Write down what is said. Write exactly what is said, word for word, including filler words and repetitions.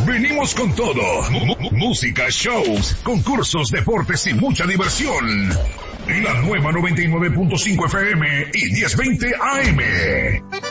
Venimos con todo. M- m- música, shows, concursos, deportes y mucha diversión. La nueva noventa y nueve punto cinco F M y diez veinte A M.